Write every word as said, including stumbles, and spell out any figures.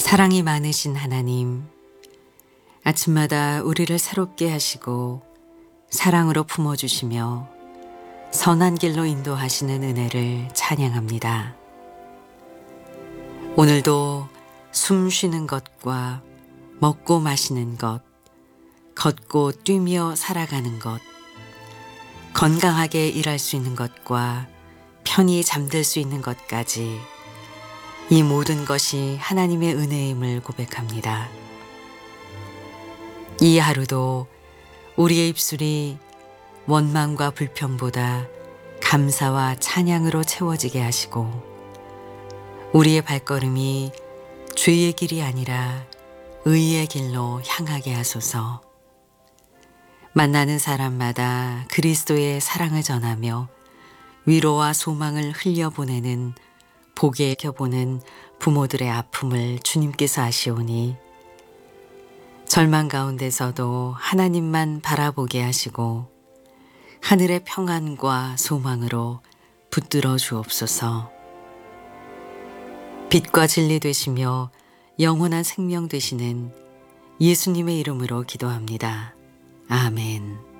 사랑이 많으신 하나님, 아침마다 우리를 새롭게 하시고 사랑으로 품어주시며 선한 길로 인도하시는 은혜를 찬양합니다. 오늘도 숨 쉬는 것과 먹고 마시는 것, 걷고 뛰며 살아가는 것, 건강하게 일할 수 있는 것과 편히 잠들 수 있는 것까지 이 모든 것이 하나님의 은혜임을 고백합니다. 이 하루도 우리의 입술이 원망과 불평보다 감사와 찬양으로 채워지게 하시고 우리의 발걸음이 죄의 길이 아니라 의의 길로 향하게 하소서. 만나는 사람마다 그리스도의 사랑을 전하며 위로와 소망을 흘려보내는 복에 켜보는 부모들의 아픔을 주님께서 아시오니 절망 가운데서도 하나님만 바라보게 하시고 하늘의 평안과 소망으로 붙들어 주옵소서. 빛과 진리 되시며 영원한 생명 되시는 예수님의 이름으로 기도합니다. 아멘.